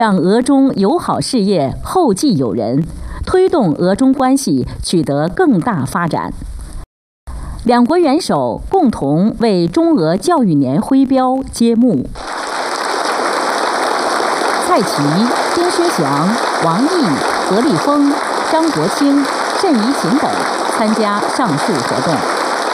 让俄中友好事业后继有人，推动俄中关系取得更大发展。两国元首共同为中俄教育年徽标揭幕。蔡奇、丁薛祥、王毅、何立峰、张国清、郑怡琴等参加上述活动。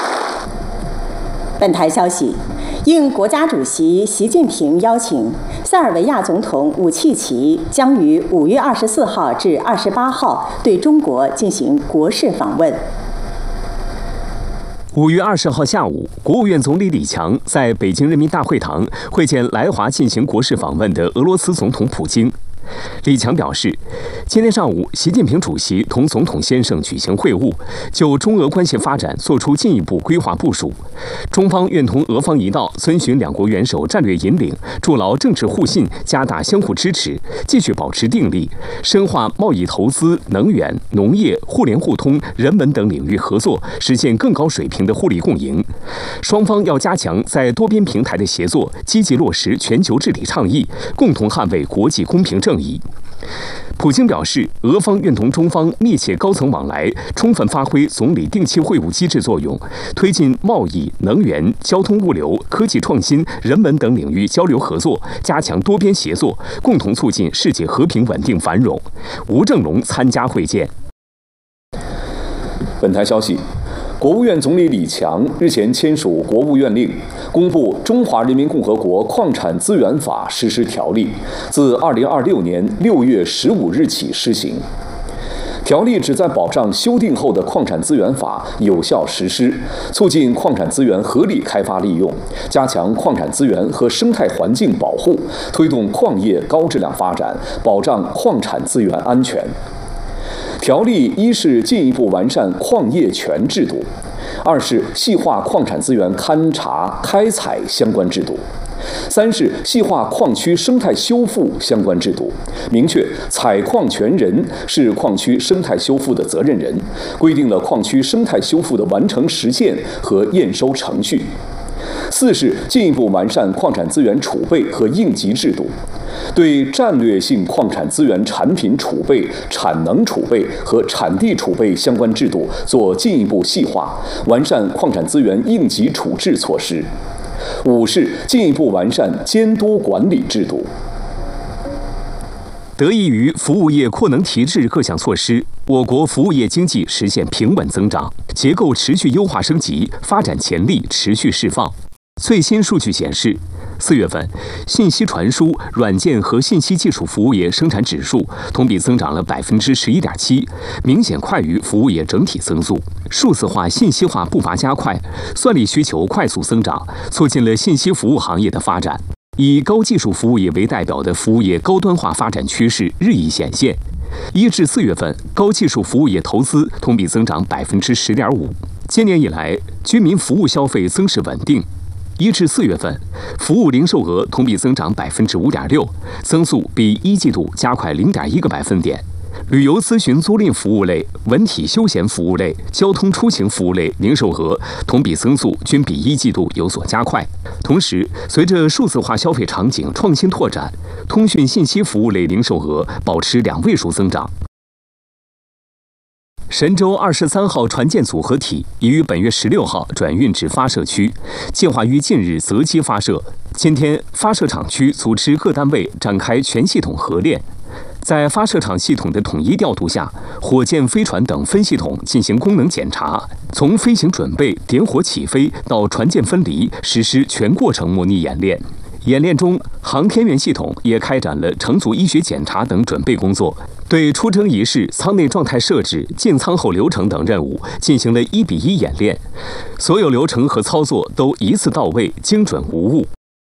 本台消息，应国家主席习近平邀请，塞尔维亚总统武契奇将于5月24号至28号对中国进行国事访问。 5月20号下午，国务院总理李强在北京人民大会堂会见来华进行国事访问的俄罗斯总统普京。李强表示，今天上午，习近平主席同总统先生举行会晤，就中俄关系发展作出进一步规划部署。中方愿同俄方一道，遵循两国元首战略引领，筑牢政治互信，加大相互支持，继续保持定力，深化贸易投资、能源、农业、互联互通、人文等领域合作，实现更高水平的互利共赢。双方要加强在多边平台的协作，积极落实全球治理倡议，共同捍卫国际公平正义。普京表示，俄方愿同中方密切高层往来，充分发挥总理定期会晤机制作用，推进贸易、能源、交通物流、科技创新、人文等领域交流合作，加强多边协作，共同促进世界和平稳定繁荣。吴正龙参加会见。 本台消息，国务院总理李强日前签署国务院令，公布《中华人民共和国矿产资源法实施条例》，自2026年6月15日起施行。条例旨在保障修订后的矿产资源法有效实施，促进矿产资源合理开发利用，加强矿产资源和生态环境保护，推动矿业高质量发展，保障矿产资源安全。条例一是进一步完善矿业权制度，二是细化矿产资源勘查、开采相关制度，三是细化矿区生态修复相关制度，明确采矿权人是矿区生态修复的责任人，规定了矿区生态修复的完成时限和验收程序。四是进一步完善矿产资源储备和应急制度，对战略性矿产资源产品储备、产能储备和产地储备相关制度做进一步细化，完善矿产资源应急处置措施。五是进一步完善监督管理制度。 得益于服务业扩能提质各项措施，我国服务业经济实现平稳增长，结构持续优化升级，发展潜力持续释放。最新数据显示，4月份，信息传输、软件和信息技术服务业生产指数同比增长了11.7%，明显快于服务业整体增速。数字化、信息化步伐加快，算力需求快速增长，促进了信息服务行业的发展。以高技术服务业为代表的服务业高端化发展趋势日益显现。1至4月份，高技术服务业投资同比增长10.5%。今年以来，居民服务消费增势稳定。1至4月份，服务零售额同比增长5.6%，增速比一季度加快0.1个百分点。旅游咨询租赁服务类、文体休闲服务类、交通出行服务类零售额同比增速均比一季度有所加快。同时，随着数字化消费场景创新拓展，通讯信息服务类零售额保持2位数增长。神舟23号船舰组合体已于本月16号转运至发射区，计划于近日择机发射。今天，发射场区组织各单位展开全系统合练。在发射场系统的统一调度下，火箭、飞船等分系统进行功能检查，从飞行准备、点火起飞到船舰分离，实施全过程模拟演练。演练中，航天员系统也开展了乘组医学检查等准备工作，对出征仪式、舱内状态设置、进舱后流程等任务进行了1:1演练，所有流程和操作都一次到位，精准无误。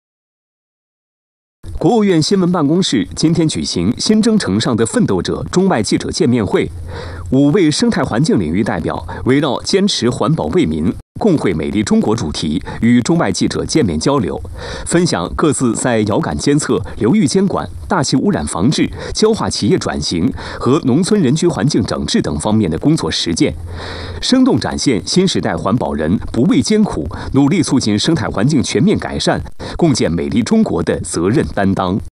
国务院新闻办公室今天举行新征程上的奋斗者中外记者见面会，5位生态环境领域代表围绕坚持环保为民、共绘美丽中国主题与中外记者见面交流，分享各自在遥感监测、流域监管、大气污染防治、焦化企业转型和农村人居环境整治等方面的工作实践，生动展现新时代环保人不畏艰苦、努力促进生态环境全面改善、共建美丽中国的责任担当。